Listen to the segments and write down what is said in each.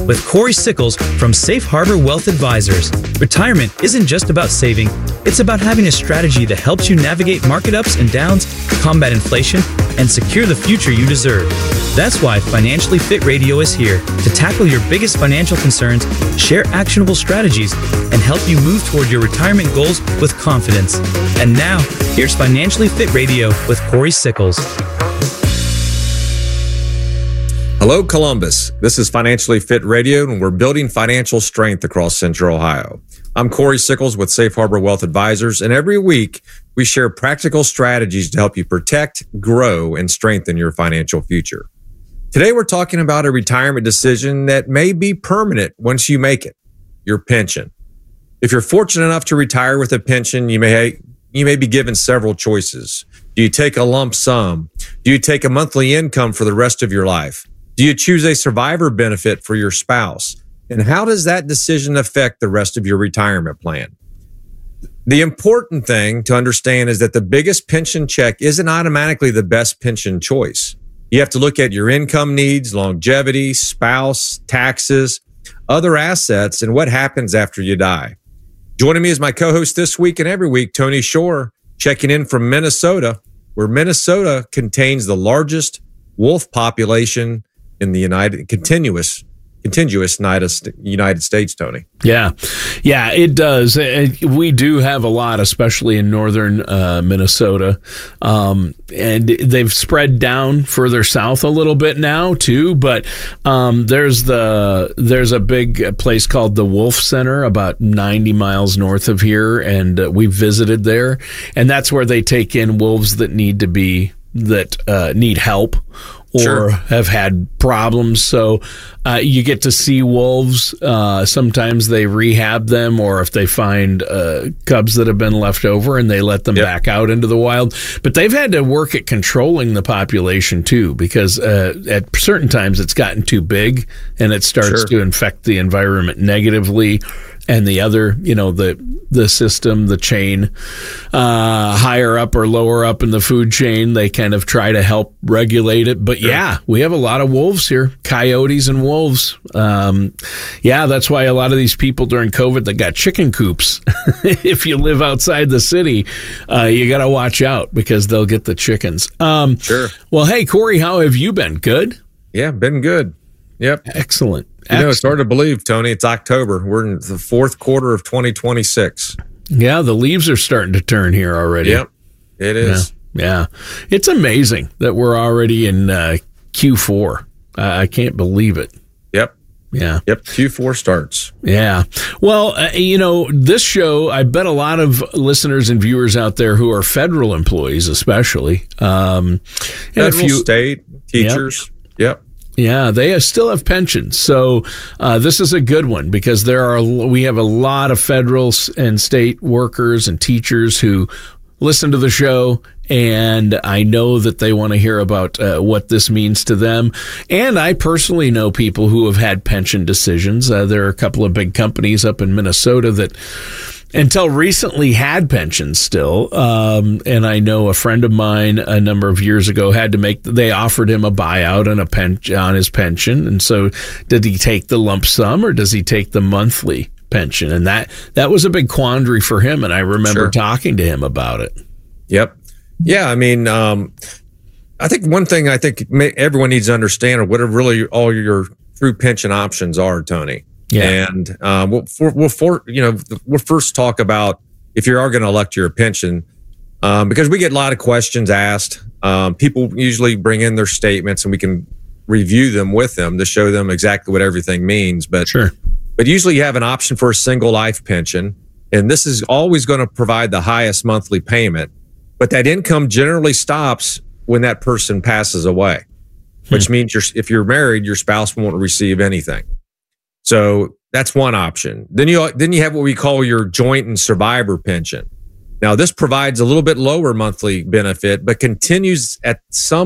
with Corey Sickles from Safe Harbor Wealth Advisors. Retirement isn't just about saving, it's about having a strategy that helps you navigate market ups and downs, combat inflation, and secure the future you deserve. That's why Financially Fit Radio is here to tackle your biggest financial concerns, share actionable strategies, and help you move toward your retirement goals with confidence. And now, here's Financially Fit Radio with Corey Sickles. Hello, Columbus. This is Financially Fit Radio, and we're building financial strength across Central Ohio. I'm Corey Sickles with Safe Harbor Wealth Advisors, and every week we share practical strategies to help you protect, grow, and strengthen your financial future. Today, we're talking about a retirement decision that may be permanent once you make it, your pension. If you're fortunate enough to retire with a pension, you may be given several choices. Do you take a lump sum? Do you take a monthly income for the rest of your life? Do you choose a survivor benefit for your spouse? And how does that decision affect the rest of your retirement plan? The important thing to understand is that the biggest pension check isn't automatically the best pension choice. You have to look at your income needs, longevity, spouse, taxes, other assets, and what happens after you die. Joining me as my co-host this week and every week, Tony Shore, checking in from Minnesota, where Minnesota contains the largest wolf population in the contiguous United States, Tony. Yeah, it does. We do have a lot, especially in northern Minnesota, and they've spread down further south a little bit now too. But there's a big place called the Wolf Center, about 90 miles north of here, and we visited there, and that's where they take in wolves that need help. Or Sure. have had problems. So you get to see wolves. Sometimes they rehab them, or if they find cubs that have been left over and they let them back out into the wild. But they've had to work at controlling the population too, because at certain times it's gotten too big and it starts to infect the environment negatively. And the other, the system, the chain, higher up or lower up in the food chain, they kind of try to help regulate it. But yeah, we have a lot of wolves here, coyotes and wolves. That's why a lot of these people during COVID that got chicken coops, if you live outside the city, you got to watch out because they'll get the chickens. Sure. Well, hey, Corey, how have you been? Good? Yeah, been good. Yep. Excellent. It's hard to believe, Tony. It's October. We're in the fourth quarter of 2026. Yeah, the leaves are starting to turn here already. Yep, it is. Yeah. It's amazing that we're already in Q4. I can't believe it. Yep. Yeah. Yep. Q4 starts. Yeah. Well, this show, I bet a lot of listeners and viewers out there who are federal employees, especially. And Federal, state, teachers. Yep. Yeah, they still have pensions. So this is a good one because we have a lot of federal and state workers and teachers who listen to the show, and I know that they want to hear about what this means to them. And I personally know people who have had pension decisions. There are a couple of big companies up in Minnesota that until recently had pensions still. And I know a friend of mine a number of years ago they offered him a buyout on his pension. And so did he take the lump sum or does he take the monthly pension? And that was a big quandary for him. And I remember talking to him about it. Yep. Yeah. I mean, I think one thing everyone needs to understand are what are really all your true pension options are, Tony. Yeah. And we'll first talk about if you are going to elect your pension, because we get a lot of questions asked. People usually bring in their statements and we can review them with them to show them exactly what everything means. But usually you have an option for a single life pension, and this is always going to provide the highest monthly payment. But that income generally stops when that person passes away, which means if you're married, your spouse won't receive anything. So that's one option. Then you have what we call your joint and survivor pension. Now, this provides a little bit lower monthly benefit, but continues at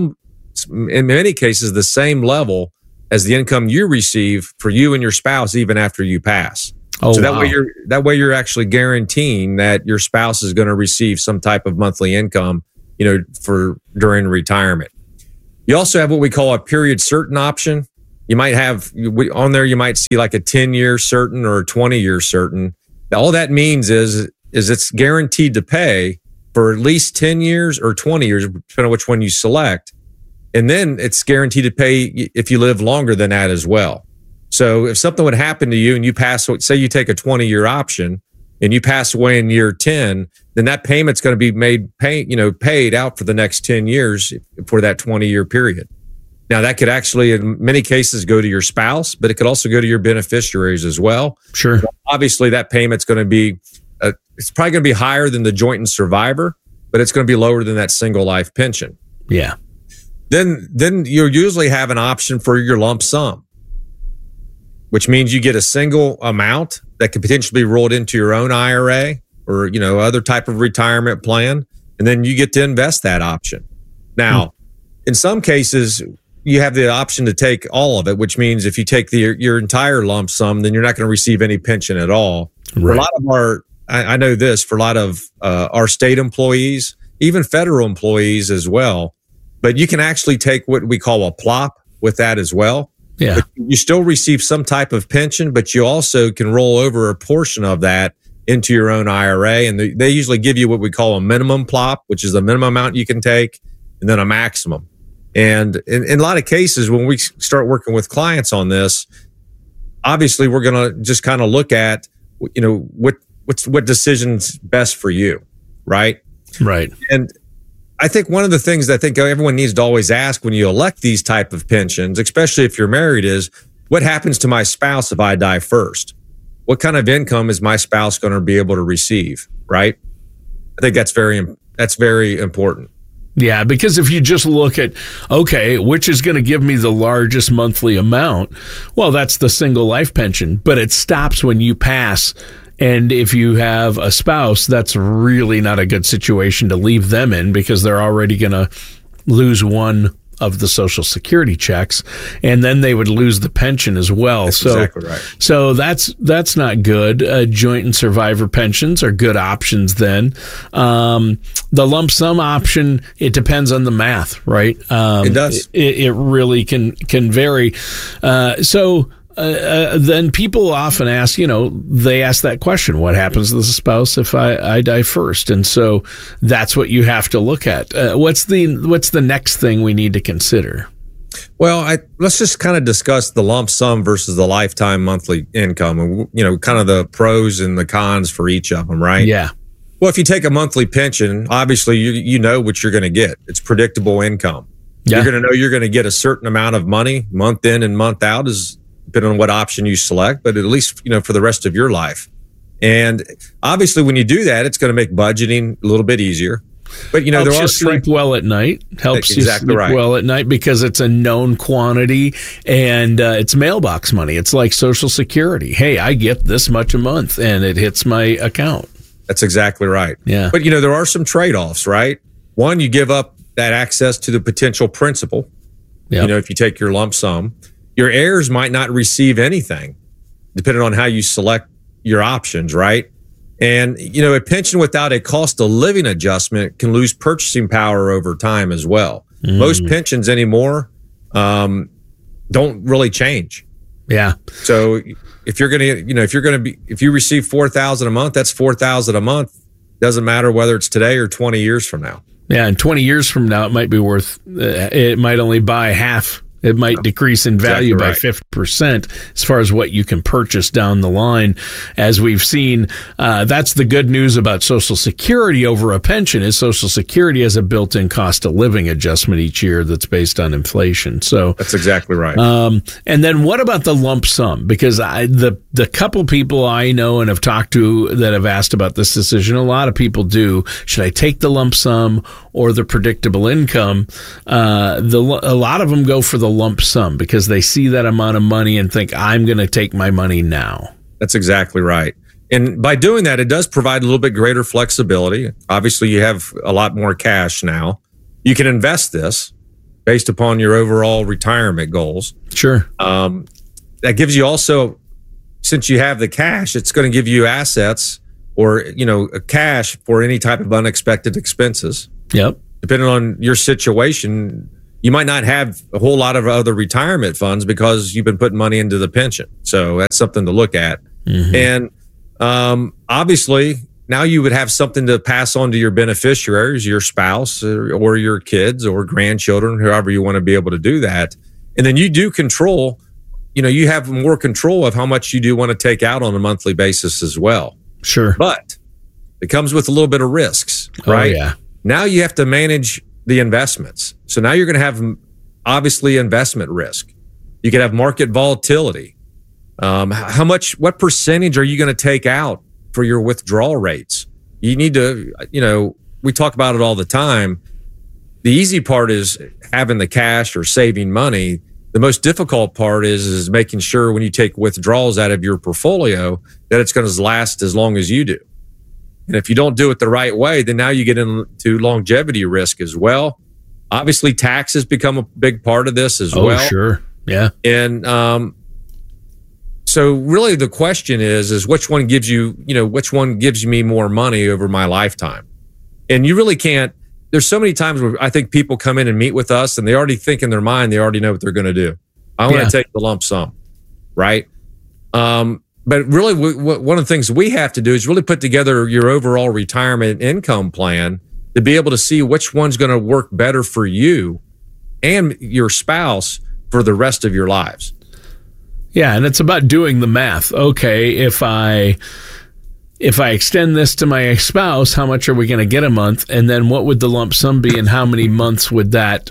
in many cases, the same level as the income you receive for you and your spouse even after you pass. That way you're actually guaranteeing that your spouse is going to receive some type of monthly income, for during retirement. You also have what we call a period certain option. You might have on there, you might see like a 10-year certain or a 20-year certain. All that means is it's guaranteed to pay for at least 10 years or 20 years, depending on which one you select. And then it's guaranteed to pay if you live longer than that as well. So if something would happen to you and you pass, say you take a 20-year option and you pass away in year 10, then that payment's going to be paid out for the next 10 years for that 20-year period. Now, that could actually, in many cases, go to your spouse, but it could also go to your beneficiaries as well. Sure. So obviously, that payment's going to be, it's probably going to be higher than the joint and survivor, but it's going to be lower than that single life pension. Yeah. Then you'll usually have an option for your lump sum, which means you get a single amount that could potentially be rolled into your own IRA or, other type of retirement plan. And then you get to invest that option. Now, in some cases, you have the option to take all of it, which means if you take your entire lump sum, then you're not going to receive any pension at all. Right. For a lot of I know this, for a lot of our state employees, even federal employees as well, but you can actually take what we call a plop with that as well. Yeah. But you still receive some type of pension, but you also can roll over a portion of that into your own IRA. And they usually give you what we call a minimum plop, which is the minimum amount you can take, and then a maximum. And in a lot of cases, when we start working with clients on this, obviously we're going to just kind of look at, what decision's best for you, right? Right. And I think one of the things that I think everyone needs to always ask when you elect these type of pensions, especially if you're married, is what happens to my spouse if I die first? What kind of income is my spouse going to be able to receive, right? I think that's very important. Yeah, because if you just look at, okay, which is going to give me the largest monthly amount? Well, that's the single life pension, but it stops when you pass. And if you have a spouse, that's really not a good situation to leave them in because they're already going to lose one of the Social Security checks, and then they would lose the pension as well. That's exactly right. So that's not good. Joint and survivor pensions are good options then. The lump sum option, it depends on the math, right? It does. It really can vary. Then people often ask, they ask that question, what happens to the spouse if I die first? And so that's what you have to look at. What's the next thing we need to consider? Well, let's just kind of discuss the lump sum versus the lifetime monthly income and, kind of the pros and the cons for each of them, right? Yeah. Well, if you take a monthly pension, obviously you know what you're going to get. It's predictable income. Yeah. You're going to know you're going to get a certain amount of money month in and month out, depending on what option you select, but at least, for the rest of your life. And obviously when you do that, it's going to make budgeting a little bit easier. But, helps you sleep well at night. Helps you sleep well at night because it's a known quantity and it's mailbox money. It's like Social Security. Hey, I get this much a month and it hits my account. That's exactly right. Yeah. But, there are some trade-offs, right? One, you give up that access to the potential principal, yep. If you take your lump sum. Your heirs might not receive anything, depending on how you select your options, right? And, a pension without a cost of living adjustment can lose purchasing power over time as well. Most pensions anymore don't really change. Yeah. So if you're going to, if you receive $4,000 a month, that's $4,000 a month. Doesn't matter whether it's today or 20 years from now. Yeah. And 20 years from now, it might be worth, it might only buy half. It might decrease in value by 50% as far as what you can purchase down the line. As we've seen, that's the good news about Social Security over a pension is Social Security has a built-in cost of living adjustment each year that's based on inflation. So that's exactly right. And then what about the lump sum? Because the couple people I know and have talked to that have asked about this decision, a lot of people do. Should I take the lump sum or the predictable income? A lot of them go for the lump sum because they see that amount of money and think, I'm going to take my money now. That's exactly right. And by doing that, it does provide a little bit greater flexibility. Obviously, you have a lot more cash now. You can invest this based upon your overall retirement goals. Sure. That gives you also, since you have the cash, it's going to give you assets or, cash for any type of unexpected expenses. Yep. Depending on your situation, you might not have a whole lot of other retirement funds because you've been putting money into the pension. So that's something to look at. And obviously, now you would have something to pass on to your beneficiaries, your spouse or your kids or grandchildren, however you want to be able to do that. And then you do control, you have more control of how much you do want to take out on a monthly basis as well. Sure. But it comes with a little bit of risks, right? Oh, yeah. Now you have to manage the investments. So now you're going to have obviously investment risk. You could have market volatility. What percentage are you going to take out for your withdrawal rates? You need to, we talk about it all the time. The easy part is having the cash or saving money. The most difficult part is making sure when you take withdrawals out of your portfolio that it's going to last as long as you do. And if you don't do it the right way, then now you get into longevity risk as well. Obviously, taxes become a big part of this as well. Oh, sure. Yeah. And so really the question is which one gives me more money over my lifetime? And you really can't. There's so many times where I think people come in and meet with us and they already think in their mind, they already know what they're going to do. I want to take the lump sum, right? But really, one of the things we have to do is really put together your overall retirement income plan to be able to see which one's going to work better for you and your spouse for the rest of your lives. Yeah, and it's about doing the math. Okay, if I extend this to my spouse, how much are we going to get a month? And then what would the lump sum be, and how many months would that,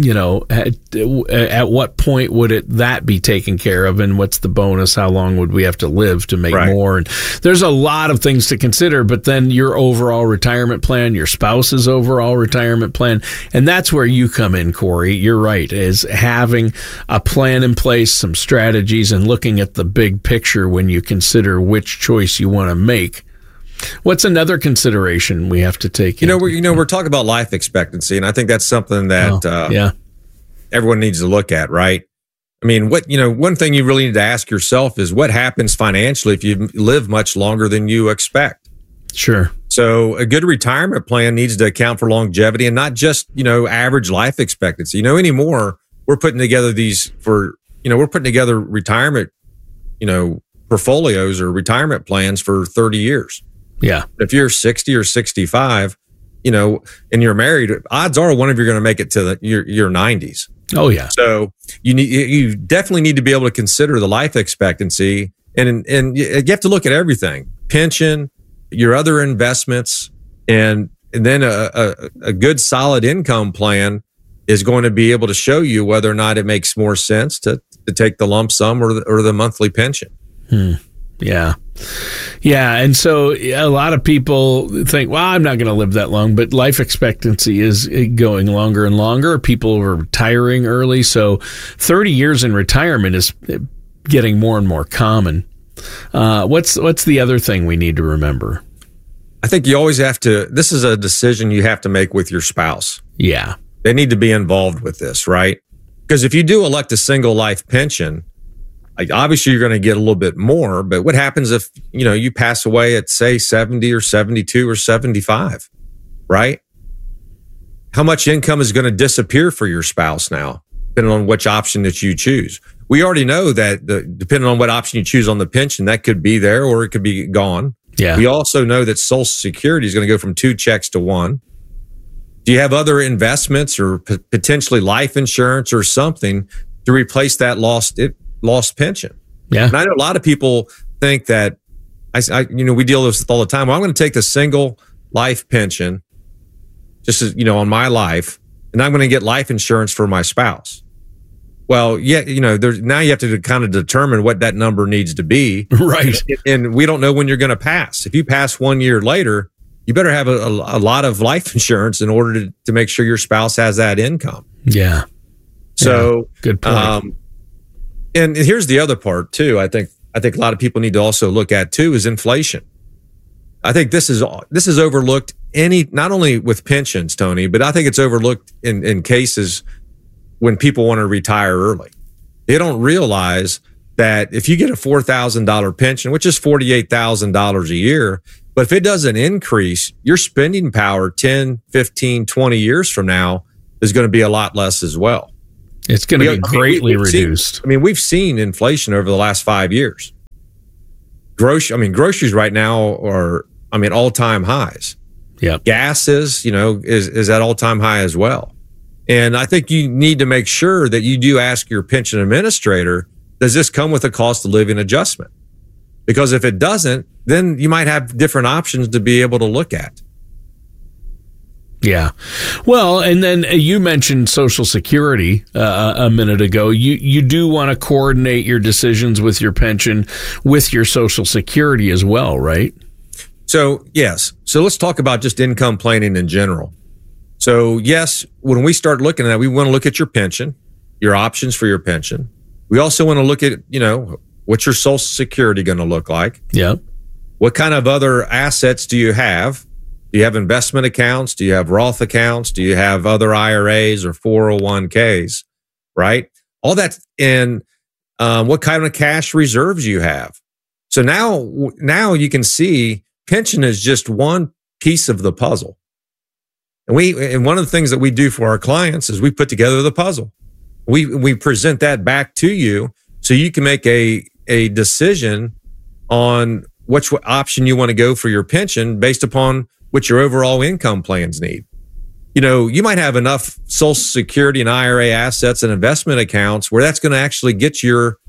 at what point would that be taken care of? And what's the bonus? How long would we have to live to make more? And there's a lot of things to consider, but then your overall retirement plan, your spouse's overall retirement plan, and that's where you come in, Corey. You're right, is having a plan in place, some strategies, and looking at the big picture when you consider which choice you want to make. What's another consideration we have to take? We're talking about life expectancy, and I think that's something that everyone needs to look at, right? I mean, one thing you really need to ask yourself is what happens financially if you live much longer than you expect. Sure. So a good retirement plan needs to account for longevity and not just, average life expectancy. Anymore, we're putting together retirement, portfolios or retirement plans for 30 years. Yeah. If you're 60 or 65, and you're married, odds are one of you are going to make it to your 90s. Oh yeah. So you definitely need to be able to consider the life expectancy, and you have to look at everything: pension, your other investments, and then a good solid income plan is going to be able to show you whether or not it makes more sense to take the lump sum or the monthly pension. Yeah. Yeah. And so a lot of people think, well, I'm not going to live that long, but life expectancy is going longer and longer. People are retiring early. So 30 years in retirement is getting more and more common. What's the other thing we need to remember? I think you always have to, this is a decision you have to make with your spouse. Yeah. They need to be involved with this, right? Because if you do elect a single life pension, obviously you're going to get a little bit more, but what happens if, you pass away at say 70 or 72 or 75, right? How much income is going to disappear for your spouse now, depending on which option that you choose? We already know that depending on what option you choose on the pension, that could be there or it could be gone. Yeah. We also know that Social Security is going to go from 2 checks to 1. Do you have other investments or potentially life insurance or something to replace that lost pension? Yeah. And I know a lot of people think that we deal with this all the time. Well, I'm going to take the single life pension just as, on my life, and I'm going to get life insurance for my spouse. Well, yeah, now you have to kind of determine what that number needs to be. Right. And we don't know when you're going to pass. If you pass 1 year later, you better have a lot of life insurance in order to make sure your spouse has that income. Yeah. So good point. And here's the other part too. I think a lot of people need to also look at too is inflation. I think this is overlooked not only with pensions, Tony, but I think it's overlooked in cases when people want to retire early. They don't realize that if you get a $4,000 pension, which is $48,000 a year, but if it doesn't increase, your spending power 10, 15, 20 years from now is going to be a lot less as well. It's going to be greatly reduced. We've seen inflation over the last 5 years. Groceries right now are, all-time highs. Yeah. Gas is at all-time high as well. And I think you need to make sure that you do ask your pension administrator, does this come with a cost of living adjustment? Because if it doesn't, then you might have different options to be able to look at. Yeah. Well, and then you mentioned Social Security a minute ago. You do want to coordinate your decisions with your pension with your Social Security as well, right? So, yes. So let's talk about just income planning in general. So, yes, when we start looking at that, we want to look at your pension, your options for your pension. We also want to look at, what's your Social Security going to look like? Yeah. What kind of other assets do you have? Do you have investment accounts? Do you have Roth accounts? Do you have other IRAs or 401ks? Right? All that. And what kind of cash reserves you have. So now you can see pension is just one piece of the puzzle. And one of the things that we do for our clients is we put together the puzzle. We present that back to you so you can make a decision on which option you want to go for your pension based upon what your overall income plans need. You might have enough Social Security and IRA assets and investment accounts where that's going to actually get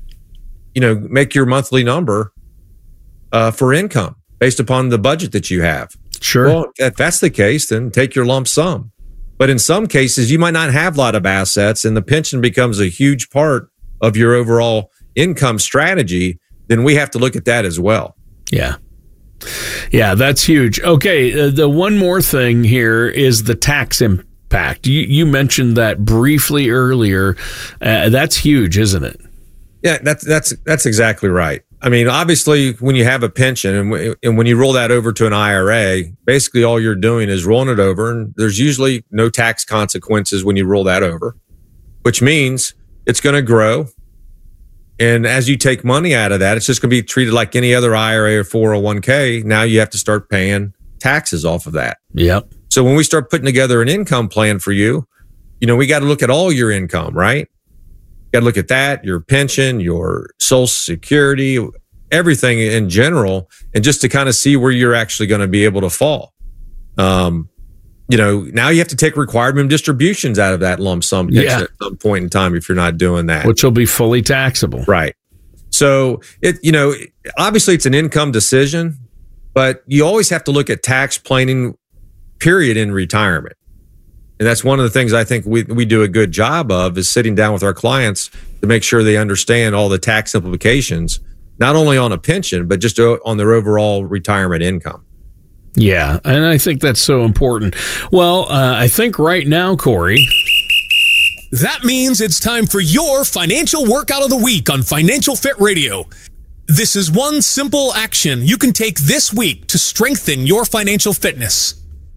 make your monthly number for income based upon the budget that you have. Sure. Well, if that's the case, then take your lump sum. But in some cases, you might not have a lot of assets and the pension becomes a huge part of your overall income strategy. Then we have to look at that as well. Yeah. Yeah, that's huge. Okay, the one more thing here is the tax impact. You mentioned that briefly earlier. That's huge, isn't it? Yeah, that's exactly right. Obviously, when you have a pension and when you roll that over to an IRA, basically all you're doing is rolling it over, and there's usually no tax consequences when you roll that over, which means it's going to grow. And as you take money out of that, it's just going to be treated like any other IRA or 401k. Now you have to start paying taxes off of that. Yep. So when we start putting together an income plan for you, we got to look at all your income, right? Got to look at that, your pension, your Social Security, everything in general, and just to kind of see where you're actually going to be able to fall. Now you have to take required minimum distributions out of that lump sum pension at some point in time if you're not doing that. Which will be fully taxable. Right. So obviously it's an income decision, but you always have to look at tax planning, period, in retirement. And that's one of the things I think we do a good job of is sitting down with our clients to make sure they understand all the tax implications, not only on a pension, but just on their overall retirement income. Yeah, and I think that's so important. Well, I think right now, Corey, that means it's time for your financial workout of the week on Financial Fit Radio. This is one simple action you can take this week to strengthen your financial fitness.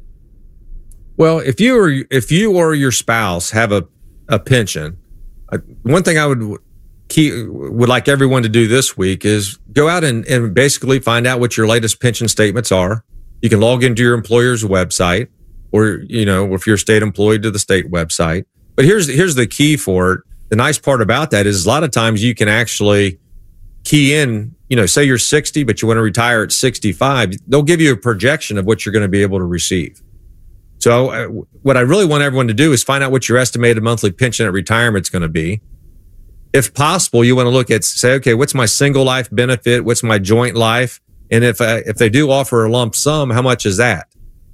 Well, if you or your spouse have a pension, one thing I would like everyone to do this week is go out and basically find out what your latest pension statements are. You can log into your employer's website, or if you're state employed, to the state website. But here's the key for it. The nice part about that is a lot of times you can actually key in. Say you're 60, but you want to retire at 65. They'll give you a projection of what you're going to be able to receive. So what I really want everyone to do is find out what your estimated monthly pension at retirement is going to be. If possible, you want to look at, say, okay, what's my single life benefit? What's my joint life? And if they do offer a lump sum, how much is that?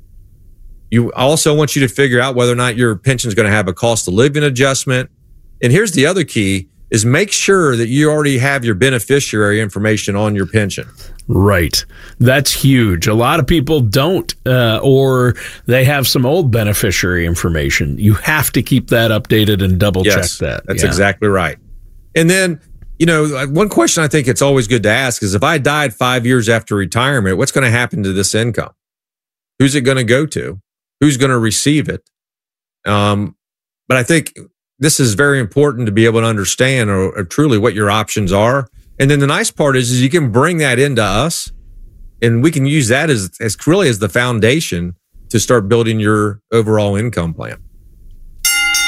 I also want you to figure out whether or not your pension is going to have a cost of living adjustment. And here's the other key is make sure that you already have your beneficiary information on your pension. Right. That's huge. A lot of people don't, or they have some old beneficiary information. You have to keep that updated and double check that. That's exactly right. And then, one question I think it's always good to ask is if I died 5 years after retirement, what's going to happen to this income? Who's it going to go to? Who's going to receive it? But I think this is very important to be able to understand or truly what your options are. And then the nice part is you can bring that into us and we can use that as really as the foundation to start building your overall income plan.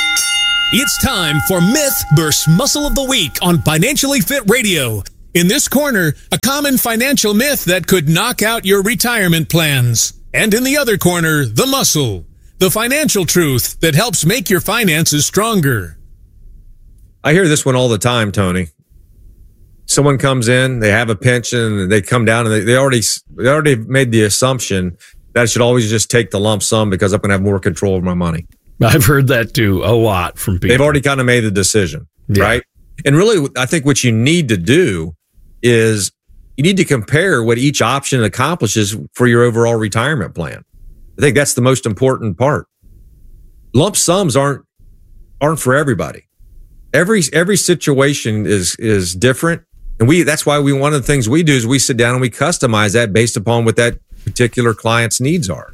It's time for Myth vs. Muscle of the Week on Financially Fit Radio. In this corner, a common financial myth that could knock out your retirement plans. And in the other corner, the muscle, the financial truth that helps make your finances stronger. I hear this one all the time, Tony. Someone comes in, they have a pension, and they come down and they already made the assumption that I should always just take the lump sum because I'm going to have more control over my money. I've heard that too a lot from people. They've already kind of made the decision, right? And really, I think what you need to do is you need to compare what each option accomplishes for your overall retirement plan. I think that's the most important part. Lump sums aren't for everybody. Every situation is different. And that's why one of the things we do is we sit down and we customize that based upon what that particular client's needs are.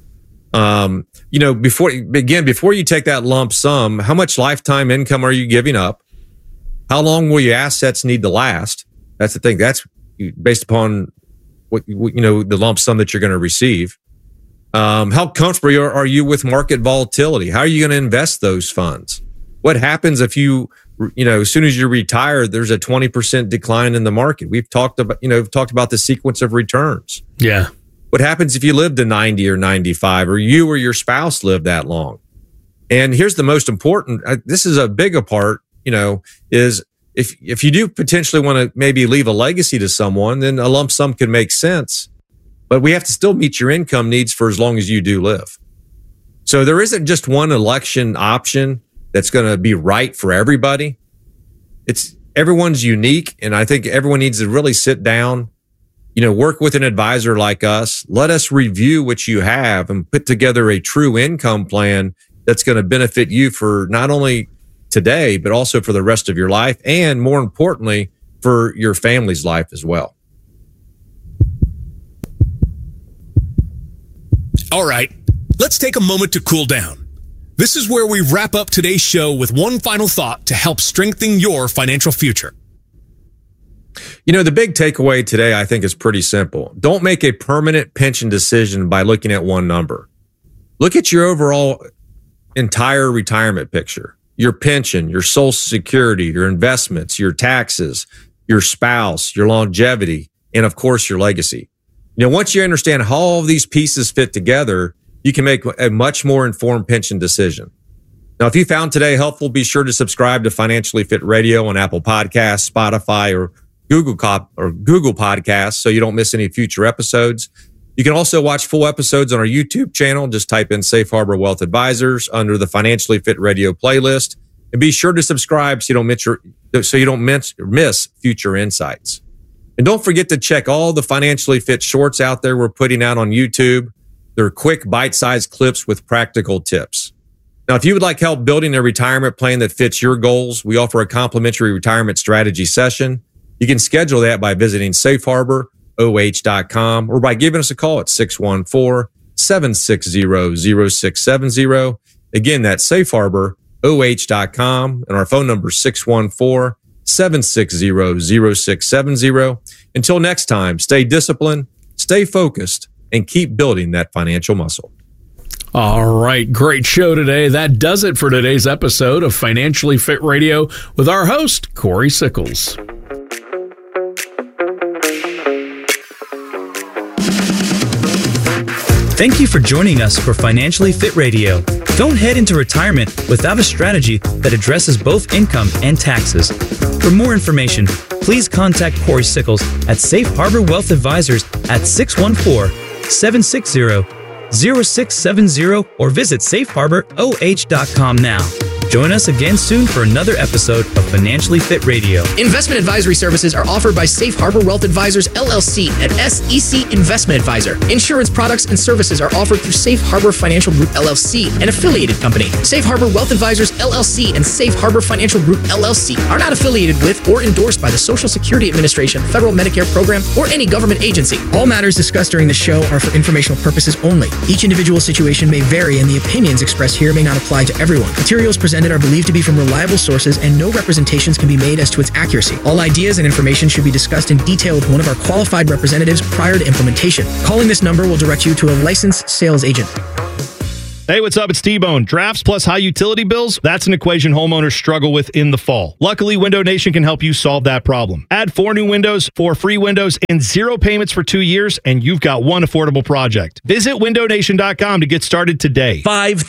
Before you take that lump sum, how much lifetime income are you giving up? How long will your assets need to last? That's the thing. That's based upon the lump sum that you're going to receive. How comfortable are you with market volatility? How are you going to invest those funds? What happens if as soon as you retire, there's a 20% decline in the market? We've talked about the sequence of returns. Yeah. What happens if you live to 90 or 95, or you or your spouse live that long? And here's the most important. This is a bigger part, is if you do potentially want to maybe leave a legacy to someone, then a lump sum can make sense. But we have to still meet your income needs for as long as you do live. So there isn't just one election option that's going to be right for everybody. Everyone's unique. And I think everyone needs to really sit down, work with an advisor like us. Let us review what you have and put together a true income plan that's going to benefit you for not only today, but also for the rest of your life. And more importantly, for your family's life as well. All right, let's take a moment to cool down. This is where we wrap up today's show with one final thought to help strengthen your financial future. The big takeaway today, I think, is pretty simple. Don't make a permanent pension decision by looking at one number. Look at your overall entire retirement picture, your pension, your Social Security, your investments, your taxes, your spouse, your longevity, and of course, your legacy. Once you understand how all of these pieces fit together, you can make a much more informed pension decision. Now, if you found today helpful, be sure to subscribe to Financially Fit Radio on Apple Podcasts, Spotify, or Google Podcasts so you don't miss any future episodes. You can also watch full episodes on our YouTube channel. Just type in Safe Harbor Wealth Advisors under the Financially Fit Radio playlist. And be sure to subscribe so you don't miss future insights. And don't forget to check all the Financially Fit shorts out there we're putting out on YouTube. They're quick, bite-sized clips with practical tips. Now, if you would like help building a retirement plan that fits your goals, we offer a complimentary retirement strategy session. You can schedule that by visiting safeharboroh.com or by giving us a call at 614-760-0670. Again, that's safeharboroh.com, and our phone number is 614-760-0670. Until next time, stay disciplined, stay focused, and keep building that financial muscle. All right. Great show today. That does it for today's episode of Financially Fit Radio with our host, Corey Sickles. Thank you for joining us for Financially Fit Radio. Don't head into retirement without a strategy that addresses both income and taxes. For more information, please contact Corey Sickles at Safe Harbor Wealth Advisors at 614-760-0670 or visit safeharboroh.com now. Join us again soon for another episode of Financially Fit Radio. Investment advisory services are offered by Safe Harbor Wealth Advisors, LLC, and SEC Investment Advisor. Insurance products and services are offered through Safe Harbor Financial Group, LLC, an affiliated company. Safe Harbor Wealth Advisors, LLC, and Safe Harbor Financial Group, LLC are not affiliated with or endorsed by the Social Security Administration, Federal Medicare Program, or any government agency. All matters discussed during the show are for informational purposes only. Each individual situation may vary, and the opinions expressed here may not apply to everyone. Materials presented are believed to be from reliable sources, and no representations can be made as to its accuracy. All ideas and information should be discussed in detail with one of our qualified representatives prior to implementation. Calling this number will direct you to a licensed sales agent. Hey, what's up? It's T-Bone. Drafts plus high utility bills, that's an equation homeowners struggle with in the fall. Luckily, Window Nation can help you solve that problem. Add 4 new windows, 4 free windows, and 0 payments for 2 years, and you've got one affordable project. Visit windownation.com to get started today.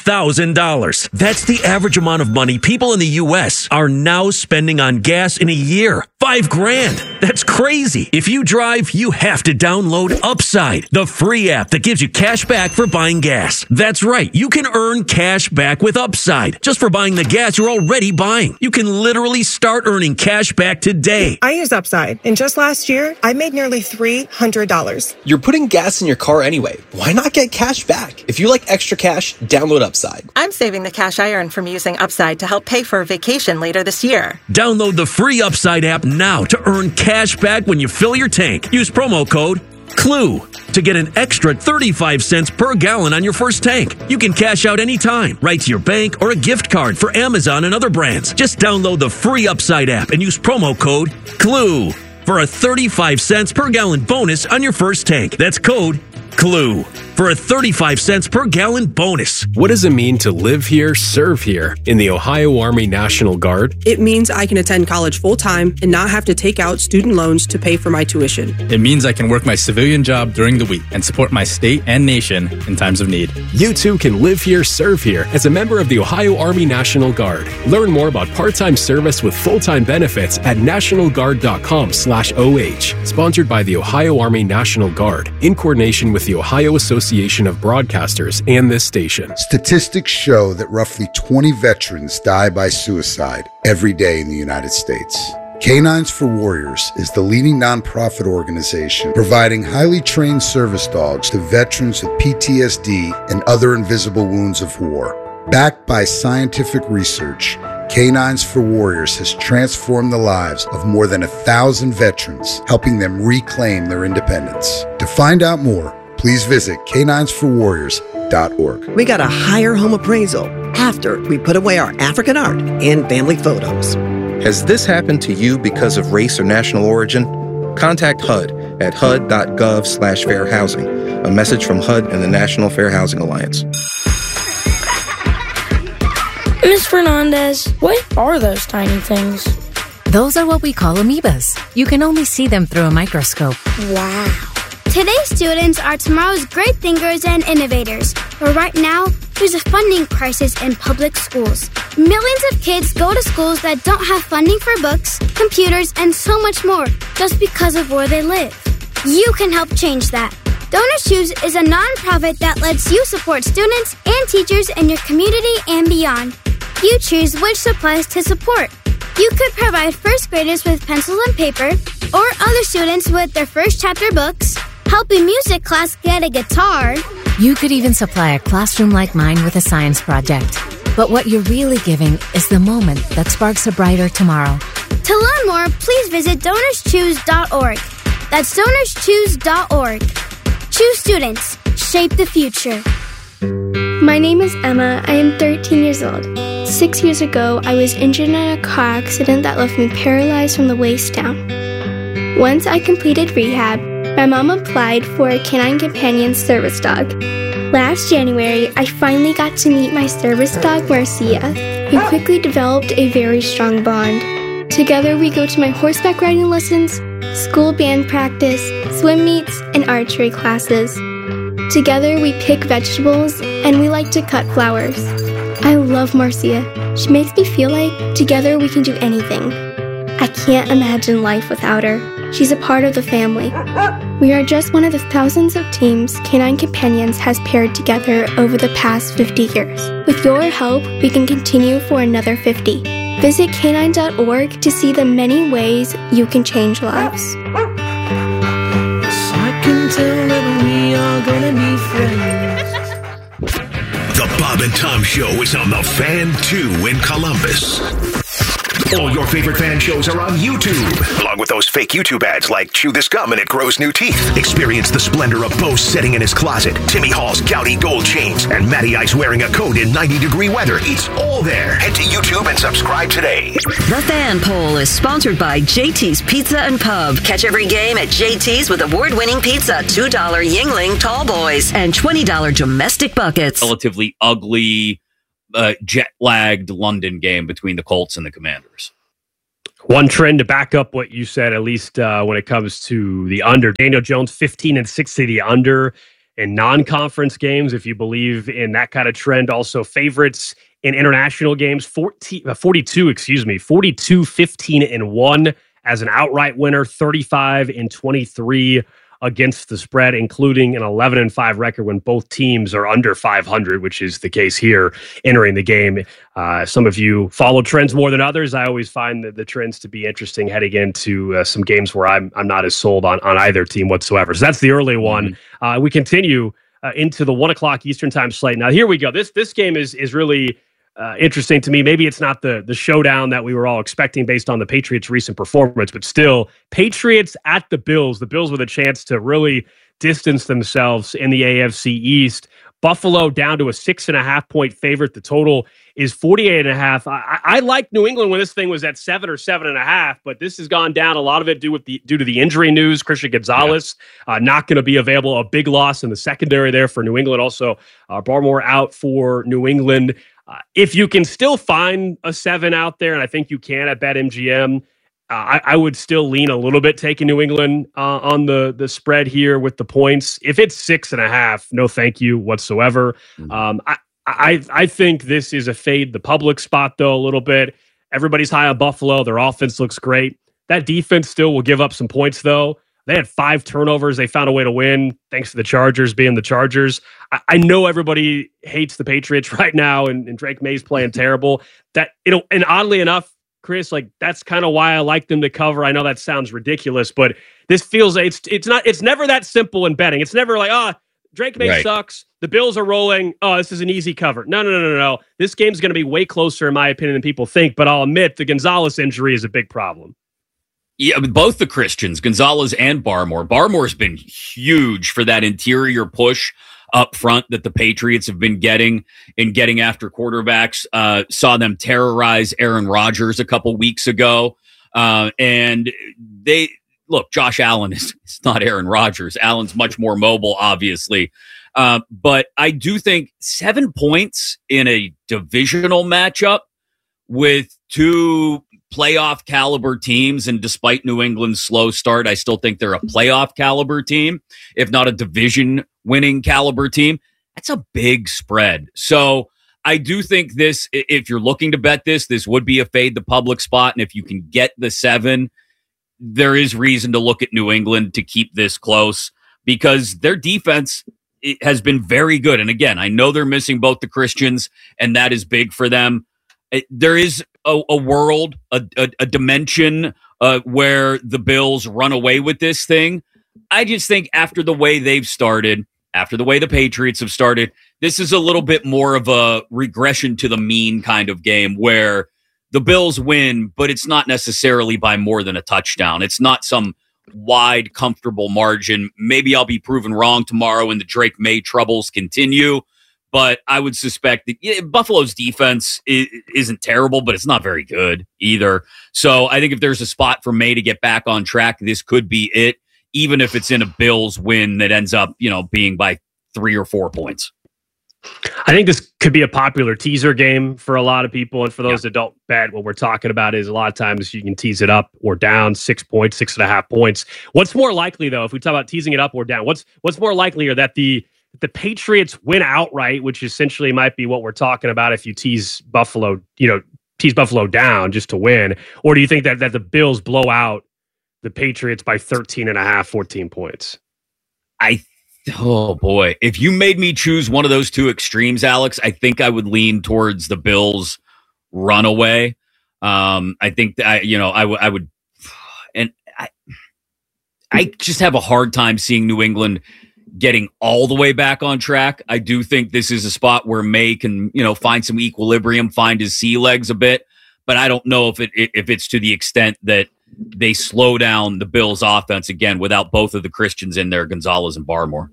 $5,000. That's the average amount of money people in the U.S. are now spending on gas in a year. $5,000. That's crazy. If you drive, you have to download Upside, the free app that gives you cash back for buying gas. That's right. You can earn cash back with Upside just for buying the gas you're already buying. You can literally start earning cash back today. I use Upside, and just last year, I made nearly $300. You're putting gas in your car anyway. Why not get cash back? If you like extra cash, download Upside. I'm saving the cash I earn from using Upside to help pay for a vacation later this year. Download the free Upside app now to earn cash back when you fill your tank. Use promo code CLUE to get an extra 35 cents per gallon on your first tank. You can cash out anytime, right to your bank or a gift card for Amazon and other brands. Just download the free Upside app and use promo code CLUE for a 35 cents per gallon bonus on your first tank. That's code CLUE for a 35 cents per gallon bonus. What does it mean to live here, serve here in the Ohio Army National Guard? It means I can attend college full-time and not have to take out student loans to pay for my tuition. It means I can work my civilian job during the week and support my state and nation in times of need. You too can live here, serve here as a member of the Ohio Army National Guard. Learn more about part-time service with full-time benefits at nationalguard.com/OH. Sponsored by the Ohio Army National Guard in coordination with the Ohio Association of Broadcasters and this station. Statistics show that roughly 20 veterans die by suicide every day in the United States. Canines for Warriors is the leading nonprofit organization providing highly trained service dogs to veterans with PTSD and other invisible wounds of war. Backed by scientific research, Canines for Warriors has transformed the lives of more than 1,000 veterans, helping them reclaim their independence. To find out more, please visit caninesforwarriors.org. We got a higher home appraisal after we put away our African art and family photos. Has this happened to you because of race or national origin? Contact HUD at hud.gov/fair housing. A message from HUD and the National Fair Housing Alliance. Ms. Fernandez, what are those tiny things? Those are what we call amoebas. You can only see them through a microscope. Wow. Today's students are tomorrow's great thinkers and innovators. But right now, there's a funding crisis in public schools. Millions of kids go to schools that don't have funding for books, computers, and so much more just because of where they live. You can help change that. Donors Choose is a nonprofit that lets you support students and teachers in your community and beyond. You choose which supplies to support. You could provide first graders with pencils and paper, or other students with their first chapter books, help a music class get a guitar. You could even supply a classroom like mine with a science project. But what you're really giving is the moment that sparks a brighter tomorrow. To learn more, please visit DonorsChoose.org. That's DonorsChoose.org. Choose students. Shape the future. My name is Emma. I am 13 years old. 6 years ago, I was injured in a car accident that left me paralyzed from the waist down. Once I completed rehab, my mom applied for a Canine Companion service dog. Last January, I finally got to meet my service dog, Marcia. We quickly developed a very strong bond. Together, we go to my horseback riding lessons, school band practice, swim meets, and archery classes. Together, we pick vegetables, and we like to cut flowers. I love Marcia. She makes me feel like together we can do anything. I can't imagine life without her. She's a part of the family. We are just one of the thousands of teams Canine Companions has paired together over the past 50 years. With your help, we can continue for another 50. Visit canine.org to see the many ways you can change lives. I can tell that we are gonna be friends. The Bob and Tom Show is on the Fan 2 in Columbus. All your favorite fan shows are on YouTube, along with those fake YouTube ads like chew this gum and it grows new teeth. Experience the splendor of Bo sitting in his closet, Timmy Hall's gouty gold chains, and Matty Ice wearing a coat in 90-degree weather. It's all there. Head to YouTube and subscribe today. The Fan Poll is sponsored by JT's Pizza and Pub. Catch every game at JT's with award-winning pizza, $2 Yingling Tall Boys, and $20 domestic buckets. Relatively ugly, jet-lagged London game between the Colts and the Commanders. One trend to back up what you said, at least when it comes to the under. Daniel Jones, 15-6 to the under in non-conference games, if you believe in that kind of trend. Also, favorites in international games, 42, 15-1 as an outright winner, 35-23 against the spread, including an 11-5 record when both teams are under 500, which is the case here entering the game. Some of you follow trends more than others. I always find the trends to be interesting heading into some games where I'm not as sold on either team whatsoever. So that's the early one. We continue into the 1 o'clock Eastern time slate. Now, here we go. This game is really interesting to me. Maybe it's not the showdown that we were all expecting based on the Patriots' recent performance, but still, Patriots at the Bills. The Bills with a chance to really distance themselves in the AFC East. Buffalo down to a 6.5-point favorite. The total is 48.5. I like New England when this thing was at 7 or 7.5, but this has gone down. A lot of it due to the injury news. Christian Gonzalez not going to be available. A big loss in the secondary there for New England. Also, Barmore out for New England. If you can still find a 7 out there, and I think you can at BetMGM, I would still lean a little bit taking New England on the spread here with the points. If it's 6.5, no thank you whatsoever. I think this is a fade the public spot, though, a little bit. Everybody's high on Buffalo. Their offense looks great. That defense still will give up some points, though. They had 5 turnovers. They found a way to win thanks to the Chargers being the Chargers. I know everybody hates the Patriots right now, and Drake May's playing terrible. And oddly enough, Chris, like that's kind of why I like them to cover. I know that sounds ridiculous, but this feels it's never that simple in betting. It's never like, Drake May sucks. The Bills are rolling. This is an easy cover. No. This game's going to be way closer, in my opinion, than people think. But I'll admit the Gonzalez injury is a big problem. Yeah, both the Christians, Gonzalez and Barmore. Barmore's been huge for that interior push up front that the Patriots have been getting after quarterbacks. Saw them terrorize Aaron Rodgers a couple weeks ago. And Josh Allen is not Aaron Rodgers. Allen's much more mobile, obviously. But I do think 7 points in a divisional matchup with two playoff caliber teams, and despite New England's slow start, I still think they're a playoff caliber team, if not a division winning caliber team. That's a big spread. So I do think this, if you're looking to bet this would be a fade the public spot. And if you can get the 7, there is reason to look at New England to keep this close because their defense has been very good. And again, I know they're missing both the Christians, and that is big for them. There is a world, a dimension where the Bills run away with this thing. I just think after the way they've started, after the way the Patriots have started, this is a little bit more of a regression to the mean kind of game where the Bills win, but it's not necessarily by more than a touchdown. It's not some wide, comfortable margin. Maybe I'll be proven wrong tomorrow and the Drake May troubles continue. But I would suspect that Buffalo's defense isn't terrible, but it's not very good either. So I think if there's a spot for May to get back on track, this could be it, even if it's in a Bills win that ends up, being by 3 or 4 points. I think this could be a popular teaser game for a lot of people. And for those that don't bet, what we're talking about is a lot of times you can tease it up or down 6 points, 6.5 points. What's more likely, though, if we talk about teasing it up or down, what's more likely that the Patriots win outright, which essentially might be what we're talking about if you tease Buffalo down just to win? Or do you think that the Bills blow out the Patriots by 13.5, 14 points? Oh boy. If you made me choose one of those two extremes, Alex, I think I would lean towards the Bills runaway. I think that I would, and I just have a hard time seeing New England getting all the way back on track. I do think this is a spot where May can, find some equilibrium, find his sea legs a bit. but I don't know if it's to the extent that they slow down the Bills' offense again without both of the Christians in there, Gonzalez and Barmore.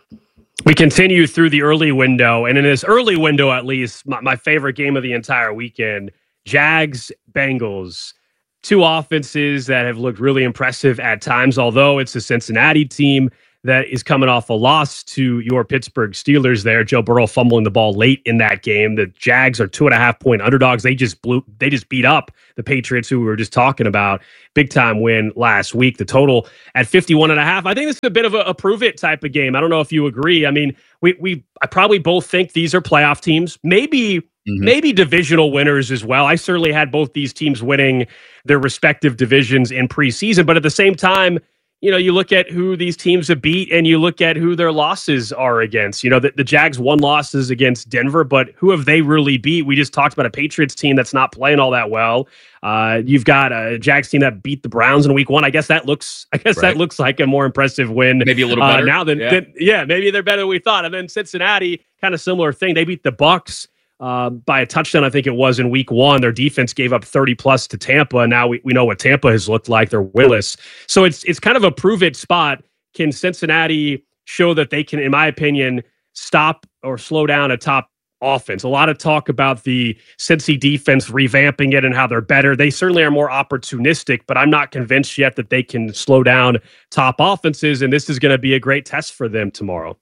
We continue through the early window, and in this early window, at least, my favorite game of the entire weekend, Jags, Bengals. Two offenses that have looked really impressive at times, although it's a Cincinnati team that is coming off a loss to your Pittsburgh Steelers there. Joe Burrow fumbling the ball late in that game. The Jags are 2.5-point underdogs. They just beat up the Patriots, who we were just talking about. Big time win last week. The total at 51.5. I think this is a bit of a prove it type of game. I don't know if you agree. I mean, I probably both think these are playoff teams. Maybe divisional winners as well. I certainly had both these teams winning their respective divisions in preseason, but at the same time, you know, you look at who these teams have beat and you look at who their losses are against. You know, the Jags won losses against Denver, but who have they really beat? We just talked about a Patriots team that's not playing all that well. You've got a Jags team that beat the Browns in week 1. I guess that looks like a more impressive win. Maybe a little better now than maybe they're better than we thought. And then Cincinnati, kind of similar thing. They beat the Bucs by a touchdown, I think it was, in week 1. Their defense gave up 30+ to Tampa. Now we know what Tampa has looked like. They're winless. So it's kind of a prove-it spot. Can Cincinnati show that they can, in my opinion, stop or slow down a top offense? A lot of talk about the Cincy defense revamping it and how they're better. They certainly are more opportunistic, but I'm not convinced yet that they can slow down top offenses, and this is going to be a great test for them tomorrow.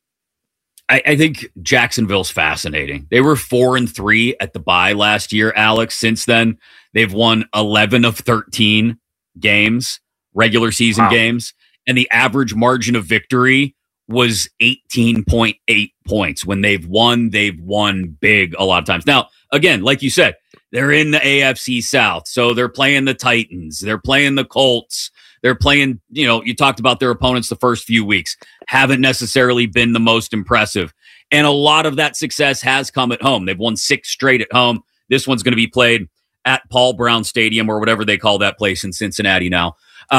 I think Jacksonville's fascinating. They were 4-3 at the bye last year, Alex. Since then, they've won 11 of 13 games, regular season games, and the average margin of victory was 18.8 points. When they've won big a lot of times. Now, again, like you said, they're in the AFC South, so they're playing the Titans, they're playing the Colts. They're playing, you talked about their opponents the first few weeks, haven't necessarily been the most impressive. And a lot of that success has come at home. They've won 6 straight at home. This one's going to be played at Paul Brown Stadium or whatever they call that place in Cincinnati now.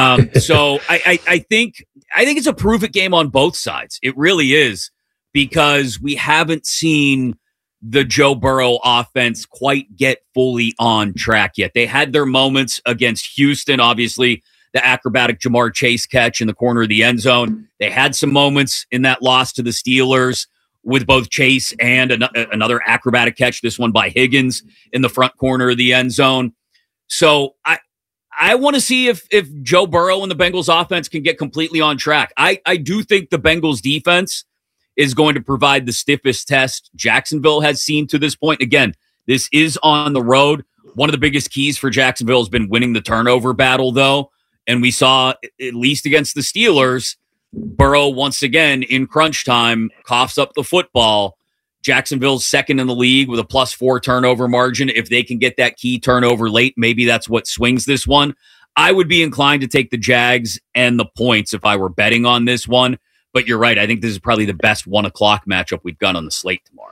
So I think it's a prove-it game on both sides. It really is, because we haven't seen the Joe Burrow offense quite get fully on track yet. They had their moments against Houston, obviously, the acrobatic Jamar Chase catch in the corner of the end zone. They had some moments in that loss to the Steelers with both Chase and another acrobatic catch, this one by Higgins in the front corner of the end zone. So I want to see if Joe Burrow and the Bengals offense can get completely on track. I do think the Bengals defense is going to provide the stiffest test Jacksonville has seen to this point. Again, this is on the road. One of the biggest keys for Jacksonville has been winning the turnover battle, though. And we saw, at least against the Steelers, Burrow once again in crunch time coughs up the football. Jacksonville's second in the league with a +4 turnover margin. If they can get that key turnover late, maybe that's what swings this one. I would be inclined to take the Jags and the points if I were betting on this one. But you're right. I think this is probably the best 1:00 matchup we've got on the slate tomorrow.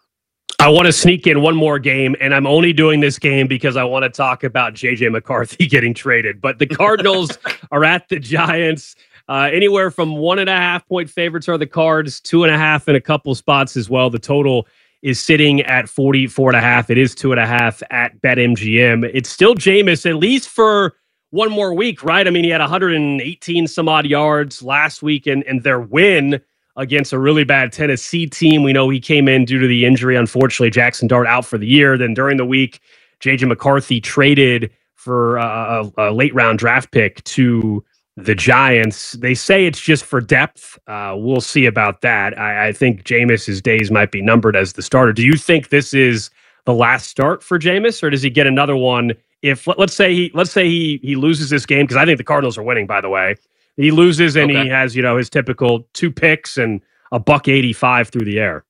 I want to sneak in one more game, and I'm only doing this game because I want to talk about J.J. McCarthy getting traded. But the Cardinals are at the Giants. Anywhere from 1.5-point favorites are the Cards, 2.5 in a couple spots as well. The total is sitting at 44.5. It is 2.5 at BetMGM. It's still Jameis, at least for one more week, right? I mean, he had 118 some odd yards last week, and their win against a really bad Tennessee team. We know he came in due to the injury. Unfortunately, Jackson Dart out for the year. Then during the week, J.J. McCarthy traded for a late round draft pick to the Giants. They say it's just for depth. We'll see about that. I think Jameis's days might be numbered as the starter. Do you think this is the last start for Jameis, or does he get another one? If let's say he loses this game, because I think the Cardinals are winning, by the way. He loses and he has, his typical 2 picks and a $185 through the air.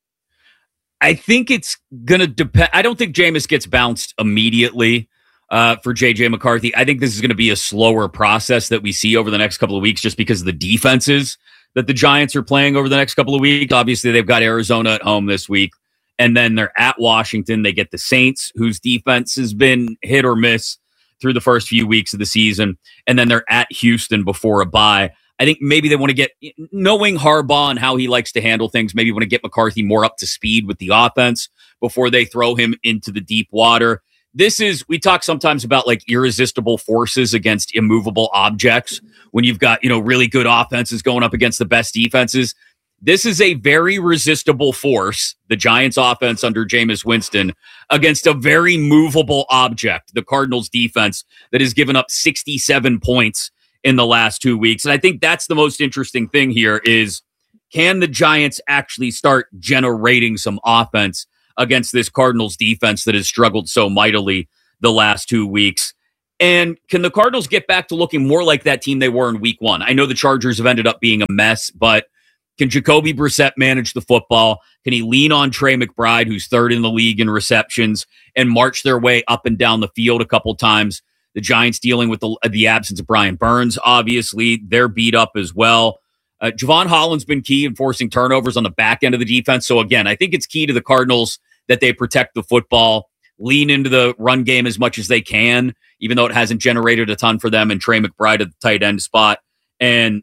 I think it's going to depend. I don't think Jameis gets bounced immediately for J.J. McCarthy. I think this is going to be a slower process that we see over the next couple of weeks, just because of the defenses that the Giants are playing over the next couple of weeks. Obviously, they've got Arizona at home this week, and then they're at Washington. They get the Saints, whose defense has been hit or miss through the first few weeks of the season, and then they're at Houston before a bye. I think maybe they want to get, knowing Harbaugh and how he likes to handle things, maybe want to get McCarthy more up to speed with the offense before they throw him into the deep water. we talk sometimes about like irresistible forces against immovable objects when you've got, really good offenses going up against the best defenses. This is a very resistible force, the Giants offense under Jameis Winston, against a very movable object, the Cardinals defense, that has given up 67 points in the last 2 weeks. And I think that's the most interesting thing here is, can the Giants actually start generating some offense against this Cardinals defense that has struggled so mightily the last 2 weeks? And can the Cardinals get back to looking more like that team they were in week 1? I know the Chargers have ended up being a mess, but can Jacoby Brissett manage the football? Can he lean on Trey McBride, who's 3rd in the league in receptions, and march their way up and down the field a couple times? The Giants dealing with the absence of Brian Burns, obviously. They're beat up as well. Javon Holland's been key in forcing turnovers on the back end of the defense. So again, I think it's key to the Cardinals that they protect the football, lean into the run game as much as they can, even though it hasn't generated a ton for them, and Trey McBride at the tight end spot. And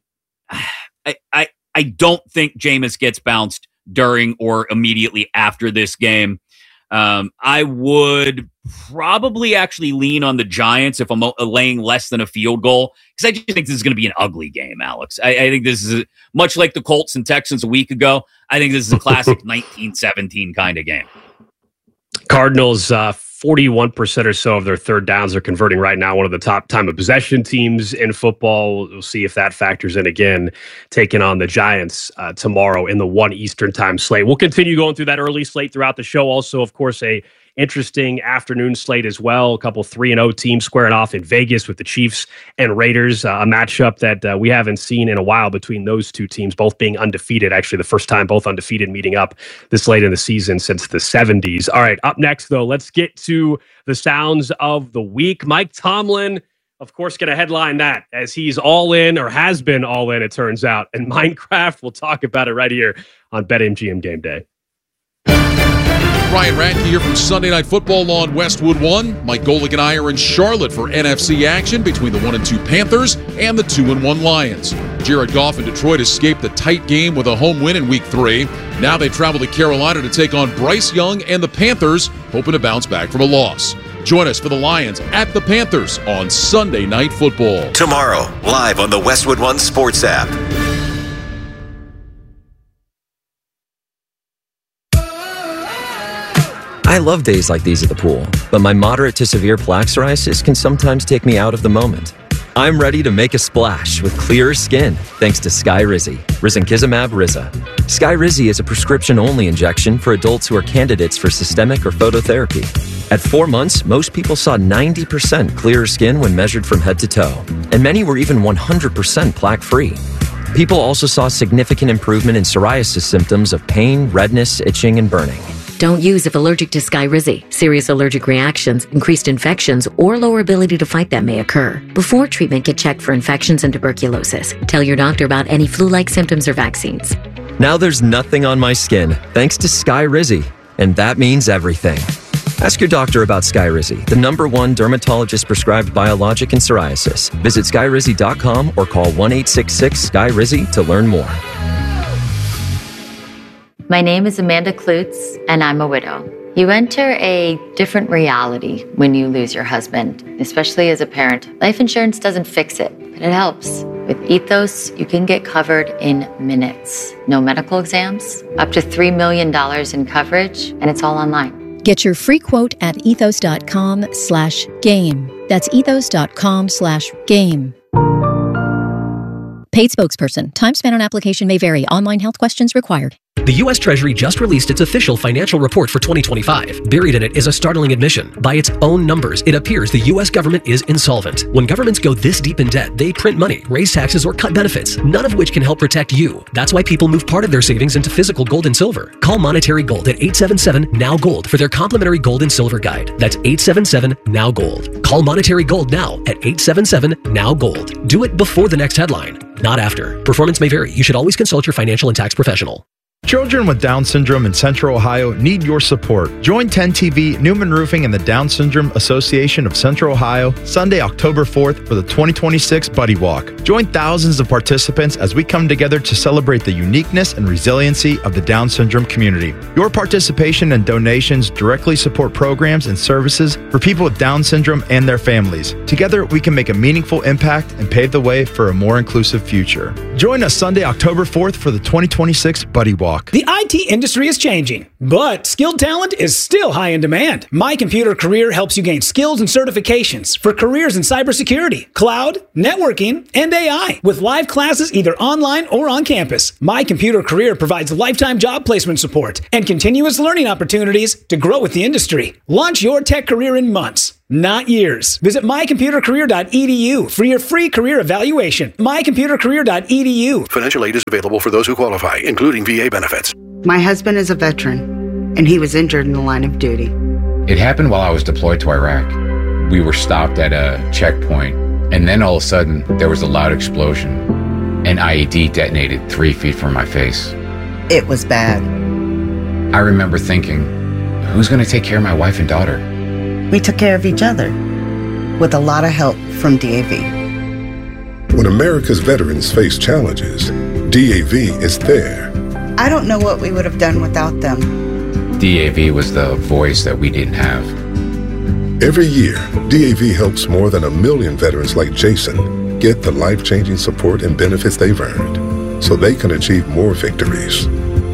I don't think Jameis gets bounced during or immediately after this game. I would probably actually lean on the Giants if I'm laying less than a field goal, because I just think this is going to be an ugly game, Alex. I think this is much like the Colts and Texans a week ago. I think this is a classic 1917 kind of game. Cardinals, 41% or so of their third downs are converting right now. One of the top time of possession teams in football. We'll see if that factors in again, taking on the Giants tomorrow in the 1 Eastern time slate. We'll continue going through that early slate throughout the show. Also, of course, a interesting afternoon slate as well. A couple 3-0 teams squaring off in Vegas with the Chiefs and Raiders, a matchup that we haven't seen in a while between those two teams, both being undefeated. Actually, the first time both undefeated meeting up this late in the season since the 70s. All right, up next, though, let's get to the sounds of the week. Mike Tomlin, of course, going to headline that as he's all in, or has been all in, it turns out. And Minecraft, we'll talk about it right here on BetMGM Game Day. Ryan Radke here from Sunday Night Football on Westwood One. Mike Golick and I are in Charlotte for NFC action between the 1-2 Panthers and the 2-1 Lions. Jared Goff and Detroit escaped the tight game with a home win in Week 3. Now they travel to Carolina to take on Bryce Young and the Panthers, hoping to bounce back from a loss. Join us for the Lions at the Panthers on Sunday Night Football. Tomorrow, live on the Westwood One Sports app. I love days like these at the pool, but my moderate to severe plaque psoriasis can sometimes take me out of the moment. I'm ready to make a splash with clearer skin thanks to Skyrizi, risankizumab Riza. Skyrizi is a prescription-only injection for adults who are candidates for systemic or phototherapy. At 4 months, most people saw 90% clearer skin when measured from head to toe, and many were even 100% plaque-free. People also saw significant improvement in psoriasis symptoms of pain, redness, itching, and burning. Don't use if allergic to Skyrizi. Serious allergic reactions, increased infections, or lower ability to fight them may occur. Before treatment, get checked for infections and tuberculosis. Tell your doctor about any flu-like symptoms or vaccines. Now there's nothing on my skin thanks to Skyrizi, and that means everything. Ask your doctor about Skyrizi, the #1 dermatologist-prescribed biologic in psoriasis. Visit Skyrizi.com or call 1-866-SKYRIZI to learn more. My name is Amanda Klutz, and I'm a widow. You enter a different reality when you lose your husband, especially as a parent. Life insurance doesn't fix it, but it helps. With Ethos, you can get covered in minutes. No medical exams, up to $3 million in coverage, and it's all online. Get your free quote at ethos.com/game. That's ethos.com/game. Paid spokesperson. Time spent on application may vary. Online health questions required. The U.S. Treasury just released its official financial report for 2025. Buried in it is a startling admission. By its own numbers, it appears the U.S. government is insolvent. When governments go this deep in debt, they print money, raise taxes, or cut benefits, none of which can help protect you. That's why people move part of their savings into physical gold and silver. Call Monetary Gold at 877-NOW-GOLD for their complimentary gold and silver guide. That's 877-NOW-GOLD. Call Monetary Gold now at 877-NOW-GOLD. Do it before the next headline, not after. Performance may vary. You should always consult your financial and tax professional. Children with Down syndrome in Central Ohio need your support. Join 10TV, Newman Roofing, and the Down Syndrome Association of Central Ohio Sunday, October 4th for the 2026 Buddy Walk. Join thousands of participants as we come together to celebrate the uniqueness and resiliency of the Down syndrome community. Your participation and donations directly support programs and services for people with Down syndrome and their families. Together, we can make a meaningful impact and pave the way for a more inclusive future. Join us Sunday, October 4th for the 2026 Buddy Walk. The IT industry is changing, but skilled talent is still high in demand. My Computer Career helps you gain skills and certifications for careers in cybersecurity, cloud, networking, and AI, with live classes either online or on campus. My Computer Career provides lifetime job placement support and continuous learning opportunities to grow with the industry. Launch your tech career in months, not years. Visit mycomputercareer.edu for your free career evaluation. mycomputercareer.edu. Financial aid is available for those who qualify, including VA benefits. My husband is a veteran, and he was injured in the line of duty. It happened while I was deployed to Iraq. We were stopped at a checkpoint, and then all of a sudden, there was a loud explosion. An IED detonated 3 feet from my face. It was bad. I remember thinking, who's going to take care of my wife and daughter? We took care of each other, with a lot of help from DAV. When America's veterans face challenges, DAV is there. I don't know what we would have done without them. DAV was the voice that we didn't have. Every year, DAV helps more than 1 million veterans like Jason get the life-changing support and benefits they've earned so they can achieve more victories.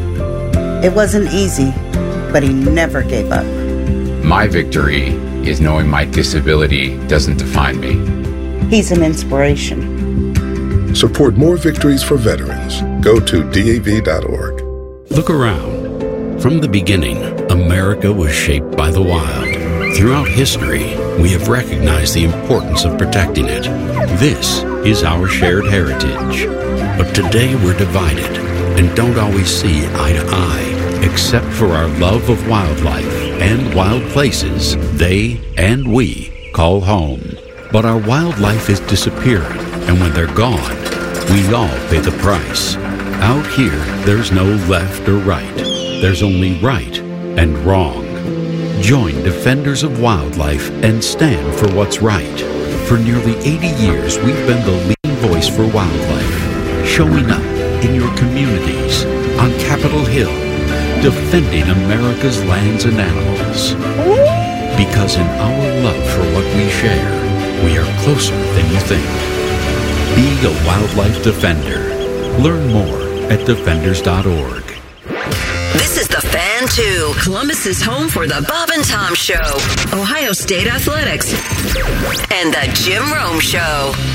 It wasn't easy, but he never gave up. My victory is knowing my disability doesn't define me. He's an inspiration. Support more victories for veterans. Go to DAV.org. Look around. From the beginning, America was shaped by the wild. Throughout history, we have recognized the importance of protecting it. This is our shared heritage. But today we're divided and don't always see eye to eye, except for our love of wildlife and wild places they and we call home. But our wildlife is disappearing, and when they're gone, we all pay the price. Out here, there's no left or right. There's only right and wrong. Join Defenders of Wildlife and stand for what's right. For nearly 80 years, we've been the leading voice for wildlife, showing up in your communities, on Capitol Hill, defending America's lands and animals. Because in our love for what we share, we are closer than you think. Be a wildlife defender. Learn more at defenders.org. This is the Fan 2, Columbus's home for the Bob and Tom Show, Ohio State Athletics, and the Jim Rome Show.